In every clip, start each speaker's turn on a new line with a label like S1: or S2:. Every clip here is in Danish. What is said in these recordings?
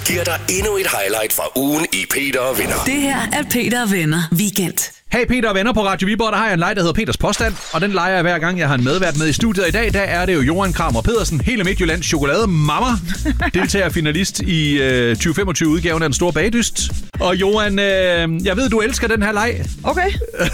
S1: giver dig endnu et highlight fra ugen i Peter og Venner.
S2: Det her er Peter og Venner Weekend.
S3: Hey Peter og Venner på Radio Viborg, der har jeg en leg, der hedder Peters Påstand, og den leger jeg hver gang, jeg har en medvært med i studiet. I dag, der er det jo Johan Kramer Pedersen, hele Midtjyllands chokolademamma, deltager finalist i 2025-udgaven af Den Store Bagdyst. Og Johan, jeg ved, du elsker den her leg.
S4: Okay.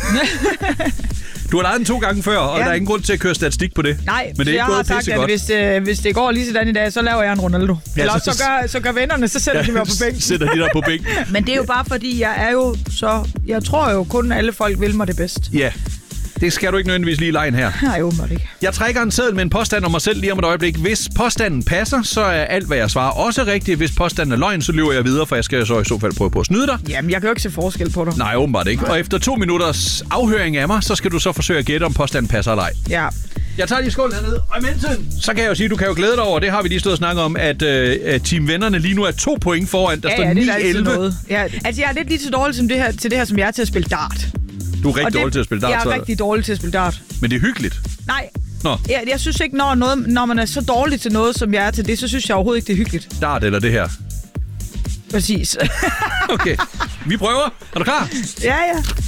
S3: Du har leget den 2 gange før, og der er ingen grund til at køre statistik på det.
S4: Nej,
S3: men det er
S4: jeg har sagt, at hvis det går lige sådan i dag, så laver jeg en Ronaldo. Ja, eller så gør vennerne, så sætter de mig på bænken.
S3: Sætter de der på bænken.
S4: Men det er jo bare fordi, jeg tror jo kun, alle folk vil mig det bedst.
S3: Ja, det skal du ikke nødvendigvis lige legen her.
S4: Nej, åbenbart ikke.
S3: Jeg trækker en seddel med en påstand om mig selv lige om et øjeblik. Hvis påstanden passer, så er alt, hvad jeg svarer, også rigtigt. Hvis påstanden er løgn, så løber jeg videre, for jeg skal så i så fald prøve på at snyde dig.
S4: Jamen, jeg kan jo ikke se forskel på dig.
S3: Nej, åbenbart ikke. Og efter 2 minutters afhøring af mig, så skal du så forsøge at gætte, om påstanden passer eller ej.
S4: Ja.
S3: Jeg tager lige skål hernede. Og imens, så kan jeg jo sige, du kan jo glæde dig over, det har vi lige stået og snakket om, at Team Vennerne lige nu er 2 point foran. Der står 9-11.
S4: Ja, altså, jeg er lidt lige så dårlig som til det her, som jeg er til at spille dart.
S3: Du er rigtig dårlig til at spille dart.
S4: Jeg er rigtig dårlig til at spille dart.
S3: Men det er hyggeligt.
S4: Nej. Jeg synes ikke, når man er så dårlig til noget, som jeg er til det, så synes jeg overhovedet ikke, det er hyggeligt.
S3: Dart eller det her?
S4: Præcis.
S3: Okay, vi prøver. Er du klar?
S4: Ja.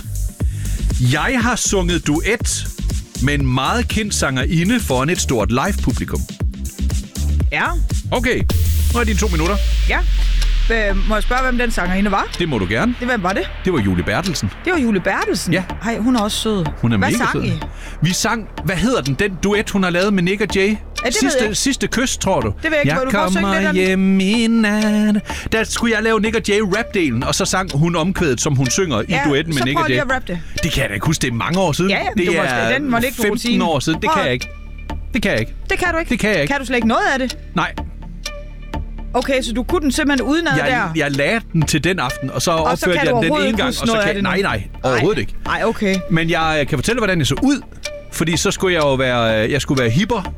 S3: Jeg har sunget duet med en meget kendt sangerinde foran et stort live-publikum.
S4: Ja.
S3: Okay, nu er dine 2 minutter.
S4: Ja. Må jeg spørge, hvem den sangerinde var?
S3: Det må du gerne.
S4: Hvem var det?
S3: Det var Julie Bertelsen.
S4: Det var Julie Bertelsen?
S3: Ja.
S4: Ej, hun er også sød.
S3: Hun er
S4: Hvad
S3: mega
S4: sang
S3: sød.
S4: I?
S3: Vi sang, hvad hedder den duet, hun har lavet med Nick og Jay? Sidste kys, tror du?
S4: Det ved jeg ikke,
S3: jeg kommer hjem i nat. Der skulle jeg lave Nick og Jay rap-delen, og så sang hun omkvædet, som hun synger i duetten med Nick og Jay.
S4: Ja, så prøv lige at rappe det.
S3: Det kan jeg da ikke huske, det er mange år siden.
S4: Ja,
S3: det er
S4: den må ligge på
S3: 15 år siden. Det kan jeg ikke. Det kan jeg ikke.
S4: Det kan du ikke?
S3: Det kan jeg ikke.
S4: Kan du slet ikke noget af det?
S3: Nej.
S4: Okay, så du kunne den simpelthen udenad der?
S3: Jeg lagde den til den aften, og så opførte jeg den ene gang. Og så kan nej, overhovedet ikke.
S4: Nej, okay.
S3: Men jeg kan fortælle, hvordan jeg så ud. Fordi så skulle jeg jo være hipper.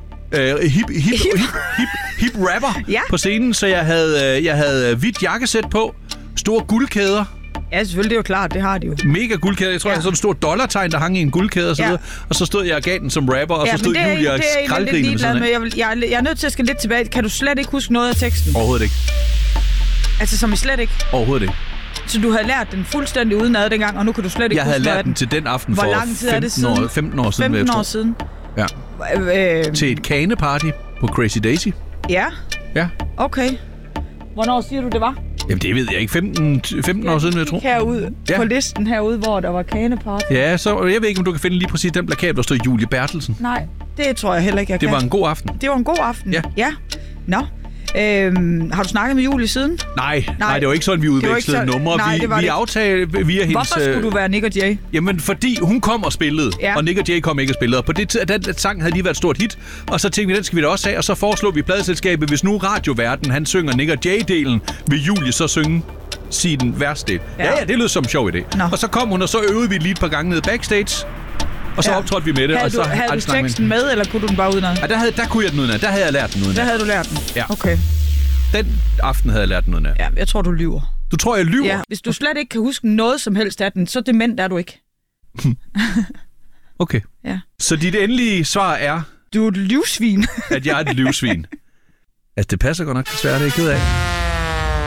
S3: Hip rapper på scenen, så jeg havde hvidt jakkesæt på, store guldkæder.
S4: Ja, selvfølgelig, det er jo klart, det har de jo.
S3: Mega guldkæder. Jeg tror, jeg havde sådan en stor dollartegn, der hang i en guldkæde og så videre. Og så stod jeg og gav den som rapper, og så stod Julia og skraldgrinede sådan noget.
S4: Jeg er nødt til at skal lidt tilbage. Kan du slet ikke huske noget af teksten?
S3: Overhovedet ikke.
S4: Altså, som I slet ikke?
S3: Overhovedet ikke.
S4: Så du havde lært den fuldstændig udenad dengang, og nu kan du slet ikke
S3: huske noget af den? Jeg havde lært
S4: den
S3: til den aften for 15 år siden.
S4: 15 år siden?
S3: Ja. Til et kaneparty på Crazy Daisy.
S4: Ja?
S3: Ja.
S4: Okay. Hvornår siger du, det var?
S3: Jamen, det ved jeg ikke. 15 år siden, vil jeg tro.
S4: Herude på listen herude, hvor der var kaneparty.
S3: Ja, så jeg ved ikke, om du kan finde lige præcis den plakat, der stod Julie Bertelsen.
S4: Nej, det tror jeg heller ikke, jeg kan.
S3: Det var en god aften.
S4: Det var en god aften?
S3: Ja.
S4: Nå. Har du snakket med Julie siden?
S3: Nej, det var ikke sådan, vi udvekslede numre. Vi aftalte via hendes...
S4: Hvorfor skulle du være Nick og Jay?
S3: Jamen, fordi hun kom og spillede, og Nick og Jay kom ikke og spillede. Og på det den sang havde lige været et stort hit, og så tænkte vi, den skal vi da også have. Og så foreslog vi pladeselskabet, hvis nu radioverden, han synger Nick og Jay-delen, vil Julie så synge sin værste. Ja, det lød som en sjov idé. Og så kom hun, og så øvede vi lige et par gange ned backstage. Og så optrådte vi med det.
S4: Havde du teksten med, eller kunne du den bare udenad?
S3: Ja, der kunne jeg den udenad. Der havde jeg lært den udenad.
S4: Der havde du lært den?
S3: Ja.
S4: Okay.
S3: Den aften havde jeg lært den udenad.
S4: Ja, jeg tror, du lyver.
S3: Du tror, jeg lyver?
S4: Ja, hvis du slet ikke kan huske noget som helst af den, så dement er du ikke.
S3: Okay.
S4: Ja.
S3: Så dit endelige svar er...
S4: Du er et livsvin.
S3: At jeg er et livsvin. Altså, det passer godt nok desværre, det er jeg ked af.